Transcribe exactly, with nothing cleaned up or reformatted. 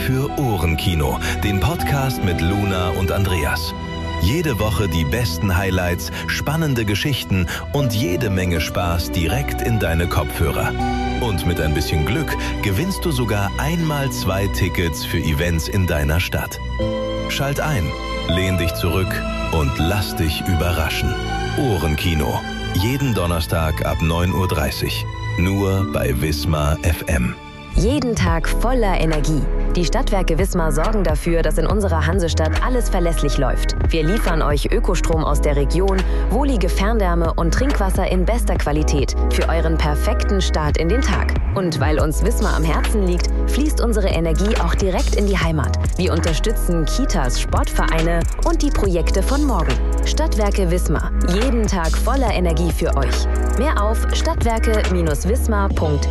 für Ohrenkino, den Podcast mit Luna und Andreas. Jede Woche die besten Highlights, spannende Geschichten und jede Menge Spaß direkt in deine Kopfhörer. Und mit ein bisschen Glück gewinnst du sogar einmal zwei Tickets für Events in deiner Stadt. Schalt ein, lehn dich zurück und lass dich überraschen. Ohrenkino. Jeden Donnerstag ab neun Uhr dreißig. Nur bei Wismar F M. Jeden Tag voller Energie. Die Stadtwerke Wismar sorgen dafür, dass in unserer Hansestadt alles verlässlich läuft. Wir liefern euch Ökostrom aus der Region, wohlige Fernwärme und Trinkwasser in bester Qualität für euren perfekten Start in den Tag. Und weil uns Wismar am Herzen liegt, fließt unsere Energie auch direkt in die Heimat. Wir unterstützen Kitas, Sportvereine und die Projekte von morgen. Stadtwerke Wismar. Jeden Tag voller Energie für euch. Mehr auf stadtwerke Bindestrich wismar punkt